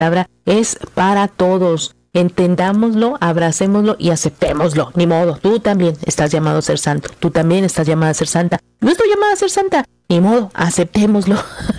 palabra es para todos. Entendámoslo, abracémoslo y aceptémoslo. Ni modo, tú también estás llamado a ser santo. Tú también estás llamada a ser santa. No estoy llamada a ser santa. Ni modo, aceptémoslo.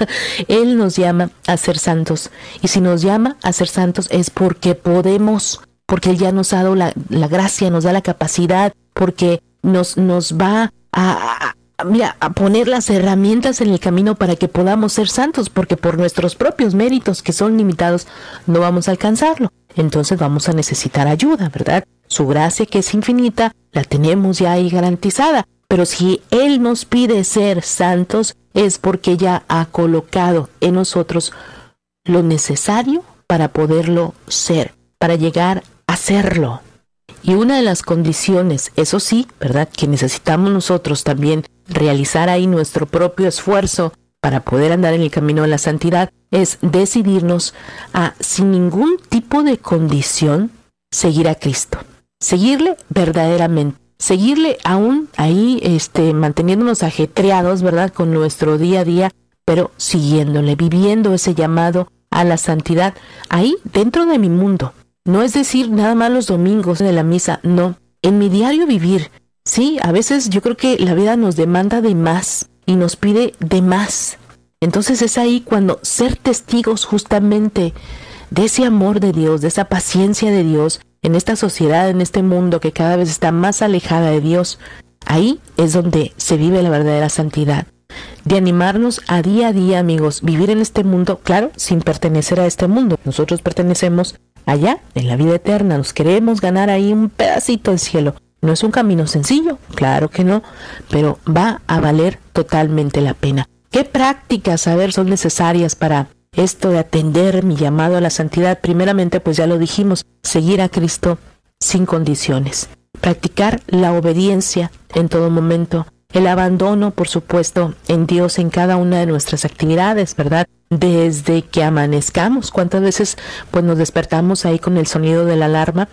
Él nos llama a ser santos. Y si nos llama a ser santos es porque podemos, porque Él ya nos ha dado la gracia, nos da la capacidad, porque nos va a poner las herramientas en el camino para que podamos ser santos, porque por nuestros propios méritos, que son limitados, no vamos a alcanzarlo. Entonces vamos a necesitar ayuda, ¿verdad? Su gracia, que es infinita, la tenemos ya ahí garantizada. Pero si Él nos pide ser santos, es porque ya ha colocado en nosotros lo necesario para poderlo ser, para llegar a serlo. Y una de las condiciones, eso sí, ¿verdad?, que necesitamos nosotros también realizar ahí nuestro propio esfuerzo para poder andar en el camino de la santidad, es decidirnos a, sin ningún tipo de condición, seguir a Cristo. Seguirle verdaderamente. Seguirle aún ahí, manteniéndonos ajetreados, ¿verdad?, con nuestro día a día, pero siguiéndole, viviendo ese llamado a la santidad ahí dentro de mi mundo. No es decir nada más los domingos de la misa, no, en mi diario vivir. Sí, a veces yo creo que la vida nos demanda de más y nos pide de más. Entonces es ahí cuando ser testigos justamente de ese amor de Dios, de esa paciencia de Dios en esta sociedad, en este mundo que cada vez está más alejada de Dios, ahí es donde se vive la verdadera santidad. De animarnos a día, amigos, vivir en este mundo, claro, sin pertenecer a este mundo. Nosotros pertenecemos allá, en la vida eterna, nos queremos ganar ahí un pedacito del cielo. No es un camino sencillo, claro que no, pero va a valer totalmente la pena. ¿Qué prácticas, son necesarias para esto de atender mi llamado a la santidad? Primeramente, pues ya lo dijimos, seguir a Cristo sin condiciones. Practicar la obediencia en todo momento. El abandono, por supuesto, en Dios en cada una de nuestras actividades, ¿verdad? Desde que amanezcamos. ¿Cuántas veces pues nos despertamos ahí con el sonido de la alarma?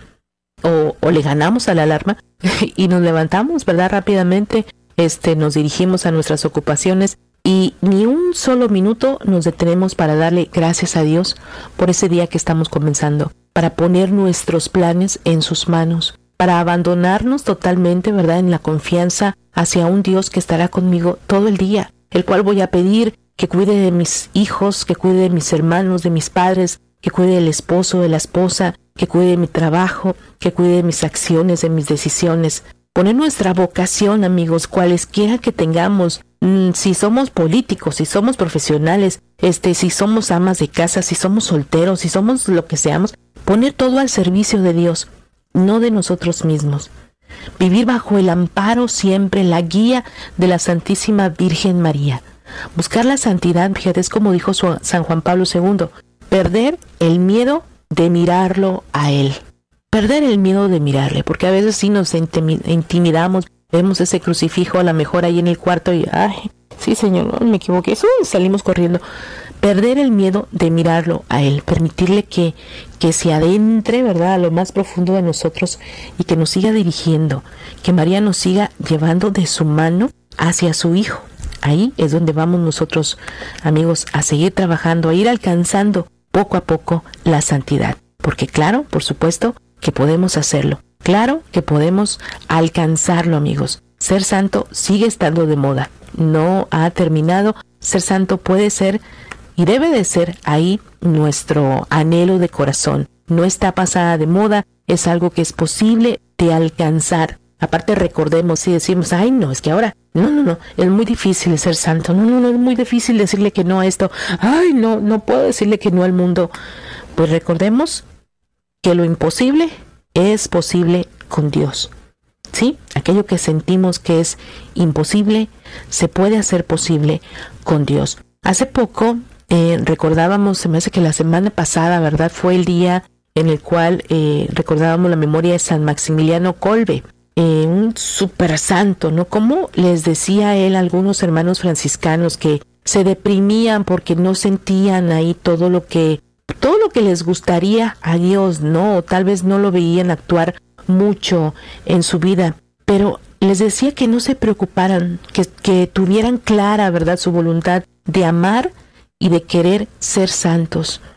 O le ganamos a la alarma y nos levantamos, ¿verdad? Rápidamente nos dirigimos a nuestras ocupaciones y ni un solo minuto nos detenemos para darle gracias a Dios por ese día que estamos comenzando, para poner nuestros planes en sus manos, para abandonarnos totalmente, ¿verdad?, en la confianza hacia un Dios que estará conmigo todo el día, el cual voy a pedir que cuide de mis hijos, que cuide de mis hermanos, de mis padres, que cuide del esposo, de la esposa, que cuide de mi trabajo, que cuide de mis acciones, de mis decisiones. Poner nuestra vocación, amigos, cualesquiera que tengamos, si somos políticos, si somos profesionales, si somos amas de casa, si somos solteros, si somos lo que seamos, poner todo al servicio de Dios, no de nosotros mismos. Vivir bajo el amparo siempre, la guía de la Santísima Virgen María. Buscar la santidad, fíjate, es como dijo San Juan Pablo II, perder el miedo de mirarlo a Él. Perder el miedo de mirarle, porque a veces sí nos intimidamos, vemos ese crucifijo a lo mejor ahí en el cuarto y, ay, sí señor, no, me equivoqué, salimos corriendo. Perder el miedo de mirarlo a Él, permitirle que se adentre, ¿verdad?, a lo más profundo de nosotros y que nos siga dirigiendo, que María nos siga llevando de su mano hacia su Hijo. Ahí es donde vamos nosotros, amigos, a seguir trabajando, a ir alcanzando poco a poco la santidad. Porque claro, por supuesto, que podemos hacerlo. Claro que podemos alcanzarlo, amigos. Ser santo sigue estando de moda. No ha terminado. Ser santo puede ser y debe de ser ahí nuestro anhelo de corazón. No está pasada de moda. Es algo que es posible de alcanzar. Aparte recordemos, si decimos, ay no, es que ahora, no, es muy difícil ser santo. No, es muy difícil decirle que no a esto. Ay, no puedo decirle que no al mundo. Pues recordemos que lo imposible es posible con Dios. ¿Sí? Aquello que sentimos que es imposible, se puede hacer posible con Dios. Hace poco recordábamos, se me hace que la semana pasada, ¿verdad?, fue el día en el cual recordábamos la memoria de San Maximiliano Kolbe, un super santo, ¿no? Como les decía él a algunos hermanos franciscanos que se deprimían porque no sentían ahí todo lo que les gustaría a Dios, ¿no? O tal vez no lo veían actuar mucho en su vida, pero les decía que no se preocuparan, que tuvieran clara, ¿verdad?, su voluntad de amar y de querer ser santos,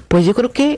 Pues yo creo que